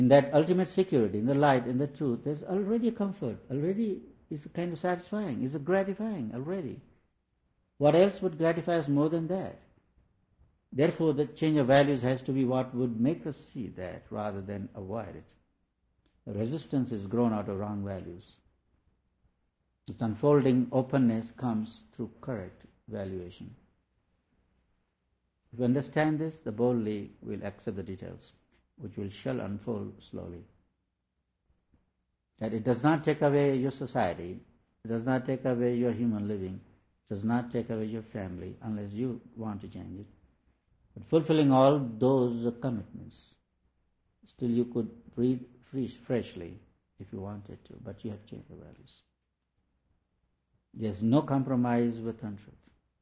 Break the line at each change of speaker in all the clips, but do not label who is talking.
In that ultimate security, in the light, in the truth, there's already a comfort, already is kind of satisfying, is gratifying already. What else would gratify us more than that? Therefore, the change of values has to be what would make us see that rather than avoid it. The resistance is grown out of wrong values. Its unfolding openness comes through correct valuation. If you understand this, the boldly will accept the details, which shall unfold slowly. That it does not take away your society, it does not take away your human living, it does not take away your family unless you want to change it. But fulfilling all those commitments, still you could breathe freshly if you wanted to, but you have changed the values. There's no compromise with untruth.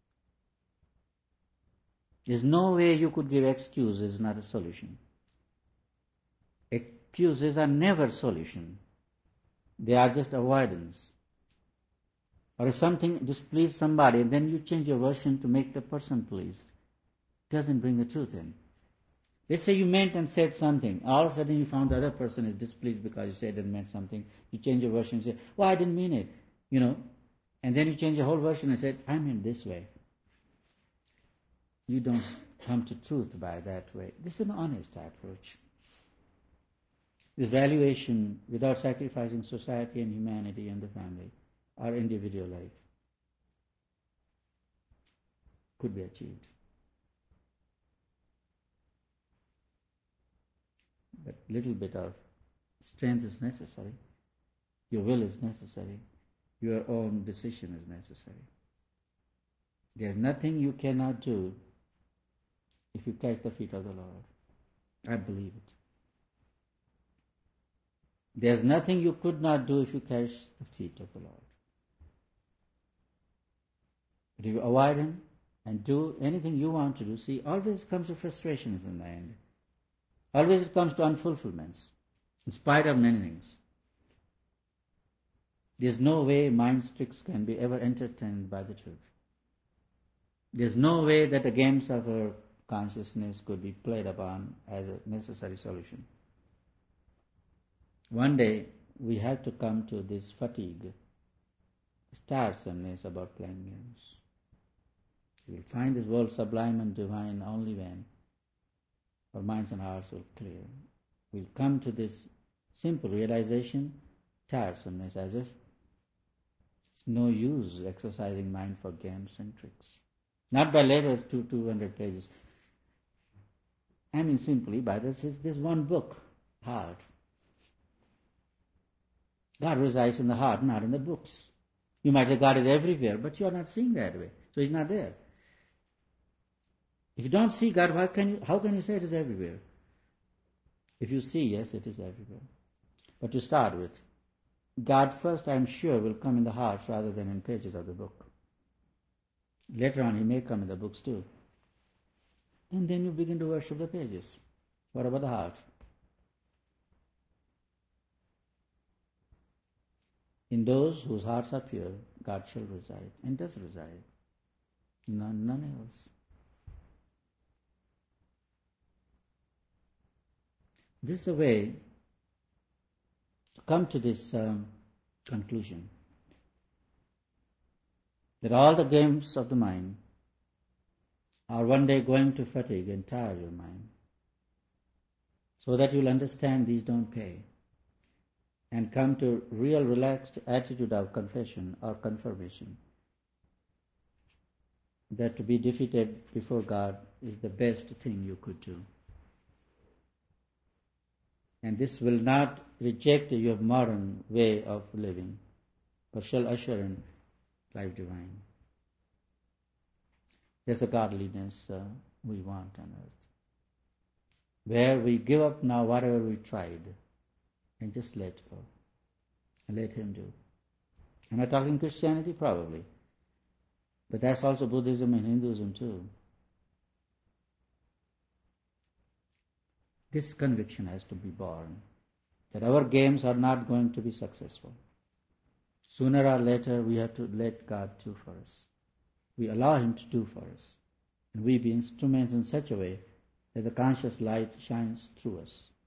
There's no way you could give excuses, not a solution. Excuses are never a solution. They are just avoidance. Or if something displeases somebody, then you change your version to make the person pleased. It doesn't bring the truth in. Let's say you meant and said something. All of a sudden you found the other person is displeased because you said and meant something. You change your version and say, I didn't mean it. And then you change your whole version and said, I meant this way. You don't come to truth by that way. This is an honest approach. This valuation without sacrificing society and humanity and the family or individual life could be achieved. But little bit of strength is necessary. Your will is necessary. Your own decision is necessary. There's nothing you cannot do if you catch the feet of the Lord. I believe it. There's nothing you could not do if you catch the feet of the Lord. But if you avoid Him and do anything you want to do, see, always comes to frustrations in the end. Always it comes to unfulfillments, in spite of many things. There's no way mind's tricks can be ever entertained by the truth. There's no way that the games of our consciousness could be played upon as a necessary solution. One day we have to come to this fatigue, this tiresomeness about playing games. We will find this world sublime and divine only when our minds and hearts will clear. We'll come to this simple realization, tiresomeness, as if it's no use exercising mind for games and tricks. Not by letters to 200 pages. I mean simply by this one book, heart. God resides in the heart, not in the books. You might have God is everywhere, but you are not seeing that way. So He's not there. If you don't see God, how can you say it is everywhere? If you see, yes, it is everywhere. But to start with, God first, I am sure, will come in the heart rather than in pages of the book. Later on, He may come in the books too. And then you begin to worship the pages. What about the heart? In those whose hearts are pure, God shall reside, and does reside. None else. This is a way to come to this conclusion that all the games of the mind are one day going to fatigue and tire your mind, so that you'll understand these don't pay and come to real relaxed attitude of confession or confirmation that to be defeated before God is the best thing you could do. And this will not reject your modern way of living, but shall usher in life divine. There's a godliness we want on earth, where we give up now whatever we tried and just let go and let Him do. Am I talking Christianity? Probably. But that's also Buddhism and Hinduism too. This conviction has to be born, that our games are not going to be successful. Sooner or later we have to let God do for us. We allow Him to do for us. And we be instruments in such a way that the conscious light shines through us.